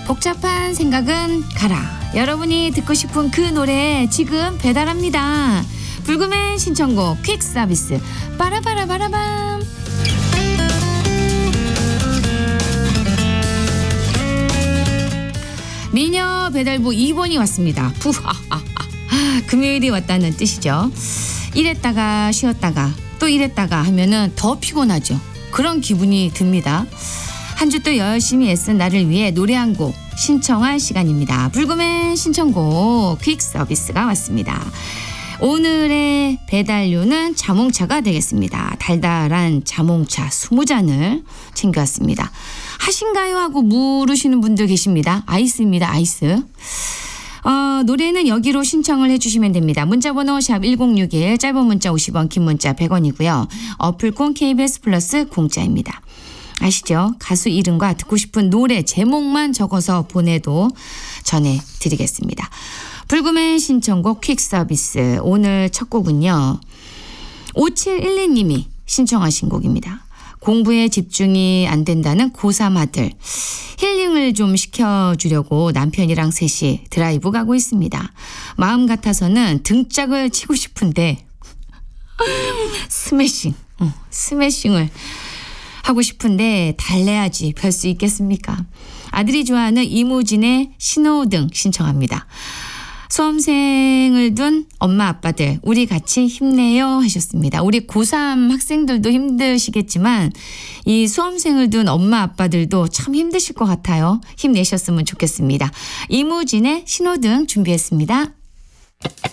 복잡한 생각은 가라. 여러분이 듣고 싶은 그 노래 지금 배달합니다. 불금의 신청곡 퀵 서비스 빠라바라바라밤. 미녀 배달부 2번이 왔습니다. 부하하하. 금요일이 왔다는 뜻이죠. 이랬다가 쉬었다가 또 이랬다가 하면은 더 피곤하죠. 그런 기분이 듭니다. 한 주 또 열심히 애쓴 나를 위해 노래 한 곡 신청할 시간입니다. 불금의 신청곡 퀵 서비스가 왔습니다. 오늘의 배달료는 자몽차가 되겠습니다. 달달한 자몽차 20잔을 챙겨왔습니다. 하신가요? 하고 물으시는 분들 계십니다. 아이스입니다. 아이스. 노래는 여기로 신청을 해주시면 됩니다. 문자번호 샵 1061, 짧은 문자 50원, 긴 문자 100원이고요. 어플콘 KBS 플러스 공짜입니다. 아시죠? 가수 이름과 듣고 싶은 노래 제목만 적어서 보내도 전해드리겠습니다. 불금의 신청곡 퀵 서비스. 오늘 첫 곡은요. 5712님이 신청하신 곡입니다. 공부에 집중이 안 된다는 고3 아들. 힐링을 좀 시켜주려고 남편이랑 셋이 드라이브 가고 있습니다. 마음 같아서는 등짝을 치고 싶은데 스매싱을 하고 싶은데 달래야지 별 수 있겠습니까? 아들이 좋아하는 이무진의 신호등 신청합니다. 수험생을 둔 엄마 아빠들 우리 같이 힘내요 하셨습니다. 우리 고3 학생들도 힘드시겠지만 이 수험생을 둔 엄마 아빠들도 참 힘드실 것 같아요. 힘내셨으면 좋겠습니다. 이무진의 신호등 준비했습니다.